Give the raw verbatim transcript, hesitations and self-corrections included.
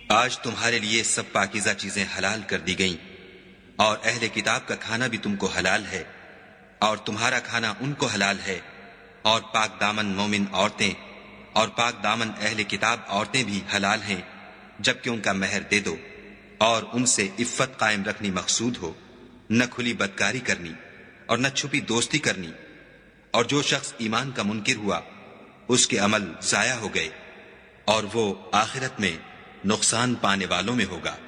आज तुम्हारे लिए सब पाकीज़ा चीजें हलाल कर दी गईं और अहले किताब का खाना भी तुमको हलाल है और तुम्हारा खाना उनको हलाल है और पाक दामन मोमिन औरतें और पाक दामन अहले किताब औरतें भी हलाल हैं जबकि उनका महर दे दो और उनसे इफ्फत कायम रखनी मकसूद हो, न खुली बदकारी करनी और न छुपी दोस्ती करनी। और जो शख्स ईमान का मुनकिर हुआ उसके अमल जाया हो गए और वो आखिरत में नुकसान पाने वालों में होगा।